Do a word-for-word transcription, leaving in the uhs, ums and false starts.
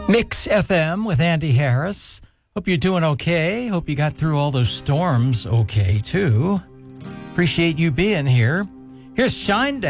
Mix F M with Andy Harris. Hope you're doing okay. Hope you got through all those storms okay, too. Appreciate you being here. Here's Shinedown.